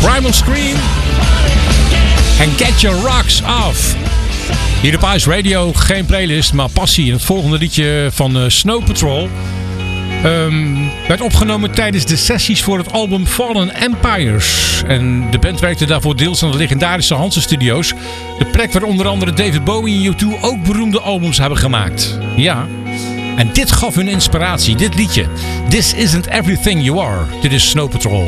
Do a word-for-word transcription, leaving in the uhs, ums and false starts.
Primal Scream en Get Your Rocks Off. Hier op Ice Radio, geen playlist, maar passie. En het volgende liedje van uh, Snow Patrol um, werd opgenomen tijdens de sessies voor het album Fallen Empires. En de band werkte daarvoor deels aan de legendarische Hansen Studios. De plek waar onder andere David Bowie en U twee ook beroemde albums hebben gemaakt. Ja, en dit gaf hun inspiratie, dit liedje. This Isn't Everything You Are. Dit is Snow Patrol.